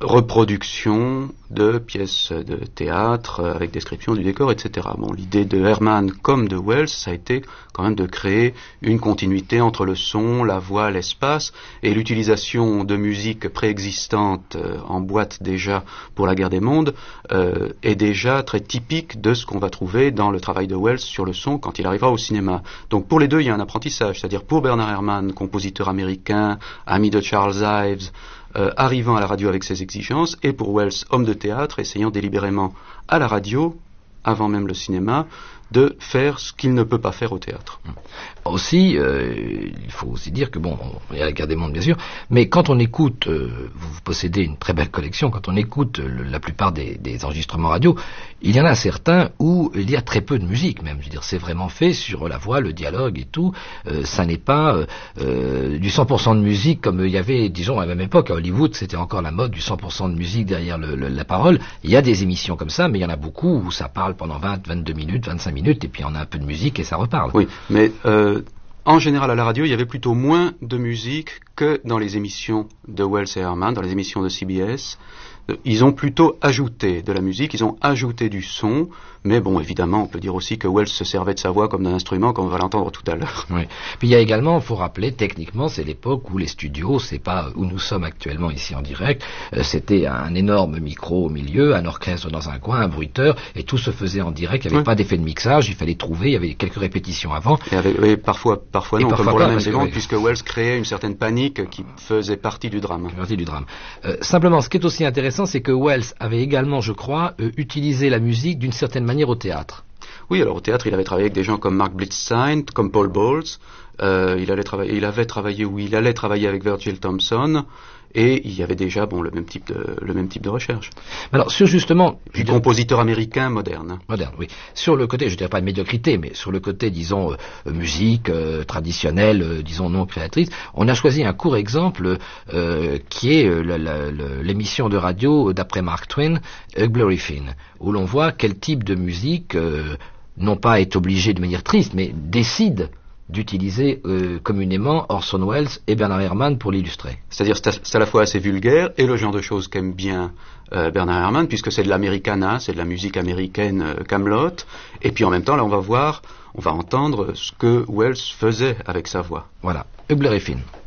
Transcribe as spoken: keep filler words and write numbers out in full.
reproduction de pièces de théâtre euh, avec description du décor, et cetera. Bon, l'idée de Herman comme de Welles, ça a été quand même de créer une continuité entre le son, la voix, l'espace, et l'utilisation de musique préexistante euh, en boîte déjà pour la guerre des mondes euh, est déjà très typique de ce qu'on va trouver dans le travail de Welles sur le son quand il arrivera au cinéma. Donc pour les deux, il y a un apprentissage, c'est-à-dire pour Bernard Herrmann, compositeur américain, ami de Charles Ives, Euh, arrivant à la radio avec ses exigences, et pour Welles, homme de théâtre, essayant délibérément à la radio, avant même le cinéma, de faire ce qu'il ne peut pas faire au théâtre. Aussi, euh, il faut aussi dire que, bon, il y a la guerre des mondes, bien sûr, mais quand on écoute, euh, vous possédez une très belle collection, quand on écoute euh, le, la plupart des, des enregistrements radio, il y en a certains où il y a très peu de musique, même. Je veux dire, c'est vraiment fait sur la voix, le dialogue et tout. Euh, ça n'est pas euh, euh, du cent pour cent de musique comme il y avait, disons, à la même époque, à Hollywood, c'était encore la mode du cent pour cent de musique derrière le, le, la parole. Il y a des émissions comme ça, mais il y en a beaucoup où ça parle pendant vingt, vingt-deux minutes, vingt-cinq minutes, et puis on a un peu de musique et ça reparle. Oui, mais euh, en général à la radio, il y avait plutôt moins de musique que dans les émissions de Welles et Herrmann, dans les émissions de C B S. Ils ont plutôt ajouté de la musique, ils ont ajouté du son, mais bon, évidemment, on peut dire aussi que Welles se servait de sa voix comme d'un instrument, comme on va l'entendre tout à l'heure. Oui. Puis il y a également, il faut rappeler, techniquement, c'est l'époque où les studios, c'est pas où nous sommes actuellement ici en direct, euh, c'était un énorme micro au milieu, un orchestre dans un coin, un bruiteur, et tout se faisait en direct, il n'y avait oui. pas d'effet de mixage, il fallait trouver, il y avait quelques répétitions avant. Et, avec, et parfois, parfois non, et parfois comme pour pas, la même seconde, oui. puisque Welles créait une certaine panique qui faisait partie du drame. Partie du drame. Euh, simplement, ce qui est aussi intéressant, c'est que Welles avait également, je crois, euh, utilisé la musique d'une certaine manière au théâtre. Oui, alors au théâtre, il avait travaillé avec des gens comme Mark Blitzstein, comme Paul Bowles. Euh, il, allait travailler, il avait travaillé ou il allait travailler avec Virgil Thompson. Et il y avait déjà bon le même type de le même type de recherche. Alors sur justement, puis compositeur américain moderne. Moderne, oui. Sur le côté, je dirais pas de médiocrité, mais sur le côté, disons euh, musique euh, traditionnelle, euh, disons non créatrice, on a choisi un court exemple euh, qui est euh, la, la, la, l'émission de radio d'après Mark Twain, Huckleberry Finn, où l'on voit quel type de musique, euh, non pas est obligé de manière triste, mais décide d'utiliser euh, communément Orson Welles et Bernard Herrmann pour l'illustrer. C'est-à-dire c'est à, c'est à la fois assez vulgaire et le genre de choses qu'aime bien euh, Bernard Herrmann, puisque c'est de l'americana, c'est de la musique américaine euh, Camelot, et puis en même temps là on va voir, on va entendre ce que Welles faisait avec sa voix. Voilà, Huckleberry Finn.